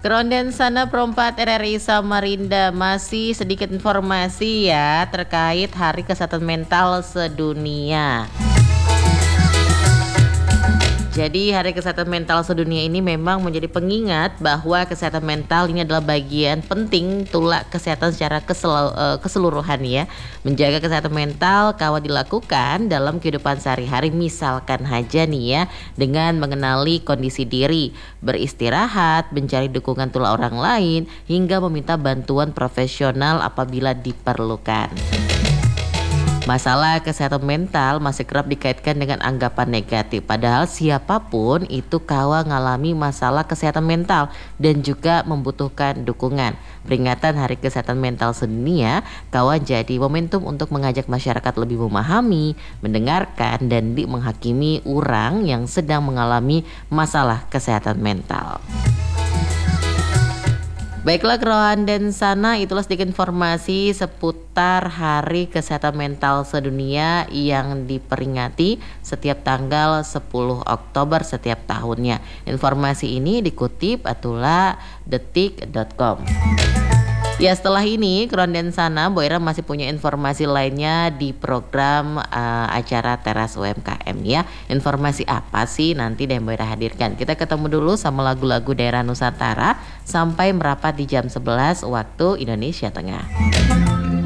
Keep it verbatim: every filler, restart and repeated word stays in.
Keronden sana Perempat R R I Samarinda, masih sedikit informasi ya terkait Hari Kesehatan Mental Sedunia. Jadi Hari Kesehatan Mental Sedunia ini memang menjadi pengingat bahwa kesehatan mental ini adalah bagian penting tulak kesehatan secara kesel- eh, keseluruhan ya. Menjaga kesehatan mental kawa dilakukan dalam kehidupan sehari-hari, misalkan aja nih ya, dengan mengenali kondisi diri, beristirahat, mencari dukungan tulak orang lain, hingga meminta bantuan profesional apabila diperlukan. Masalah kesehatan mental masih kerap dikaitkan dengan anggapan negatif, padahal siapapun itu kawa ngalami masalah kesehatan mental dan juga membutuhkan dukungan. Peringatan Hari Kesehatan Mental Sedunia kawa jadi momentum untuk mengajak masyarakat lebih memahami, mendengarkan, dan di menghakimi orang yang sedang mengalami masalah kesehatan mental. Baiklah Keronden sana, itulah sedikit informasi seputar Hari Kesehatan Mental Sedunia yang diperingati setiap tanggal sepuluh Oktober setiap tahunnya. Informasi ini dikutip atulah detik dot com. Ya, setelah ini Keronden sana, Bu Ira masih punya informasi lainnya di program uh, acara Teras U M K M ya. Informasi apa sih nanti yang Bu Ira hadirkan? Kita ketemu dulu sama lagu-lagu daerah Nusantara sampai merapat di jam sebelas waktu Indonesia Tengah.